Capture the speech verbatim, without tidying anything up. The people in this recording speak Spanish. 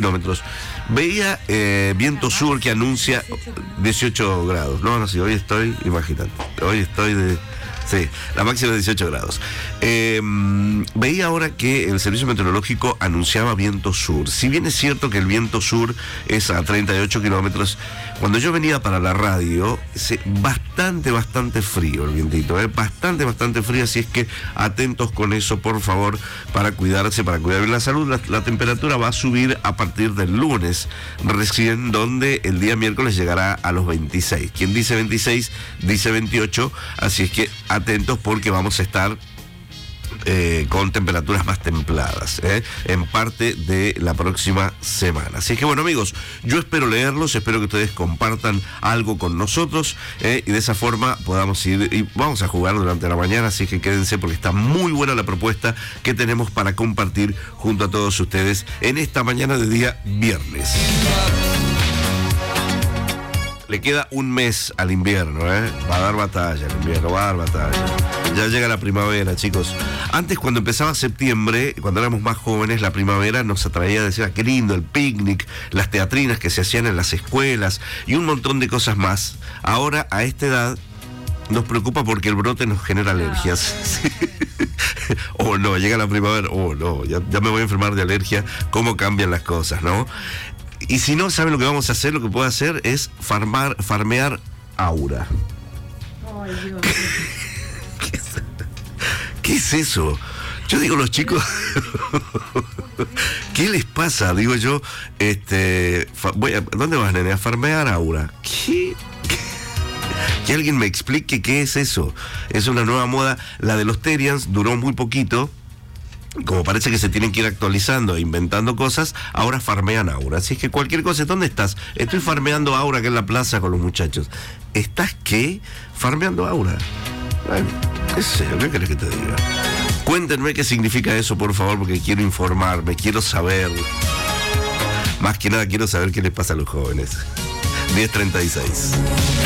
kilómetros. Veía eh, viento sur que anuncia dieciocho grados. No, no, sí, hoy estoy, imagínate, hoy estoy de... Sí, la máxima de dieciocho grados. Eh, veía ahora que el servicio meteorológico anunciaba viento sur. Si bien es cierto que el viento sur es a treinta y ocho kilómetros, cuando yo venía para la radio, es bastante, bastante frío el vientito, ¿eh? Bastante, bastante frío, así es que atentos con eso, por favor, para cuidarse, para cuidar bien la salud. La, la temperatura va a subir a partir del lunes, recién donde el día miércoles llegará a los veintiséis. Quien dice veintiséis, dice veintiocho, así es que atentos porque vamos a estar eh, con temperaturas más templadas ¿eh? en parte de la próxima semana. Así que bueno, amigos, yo espero leerlos, espero que ustedes compartan algo con nosotros ¿eh? y de esa forma podamos ir y vamos a jugar durante la mañana, así que quédense porque está muy buena la propuesta que tenemos para compartir junto a todos ustedes en esta mañana de día viernes. Le queda un mes al invierno, ¿eh? Va a dar batalla el invierno, va a dar batalla. Ya llega la primavera, chicos. Antes, cuando empezaba septiembre, cuando éramos más jóvenes, la primavera nos atraía, decía, qué lindo, el picnic, las teatrinas que se hacían en las escuelas y un montón de cosas más. Ahora, a esta edad, nos preocupa porque el brote nos genera alergias. Sí. Oh, no, llega la primavera, oh, no, ya, ya me voy a enfermar de alergia. ¿Cómo cambian las cosas, no? Y si no saben lo que vamos a hacer, lo que puedo hacer es farmar, farmear aura. Ay, Dios. ¿Qué es, ¿Qué es eso? Yo digo, los chicos, ¿qué les pasa? Digo yo, este, fa, voy a, ¿dónde vas, nene? A farmear aura. ¿Qué? Que alguien me explique qué es eso. Es una nueva moda. La de los Terians duró muy poquito. Como parece que se tienen que ir actualizando e inventando cosas, ahora farmean aura. Así es que cualquier cosa, ¿dónde estás? Estoy farmeando aura acá en la plaza con los muchachos. ¿Estás qué? Farmeando aura. Bueno, qué sé yo, ¿qué querés que te diga? Cuéntenme qué significa eso, por favor, porque quiero informarme, quiero saber. Más que nada quiero saber qué les pasa a los jóvenes. diez treinta y seis.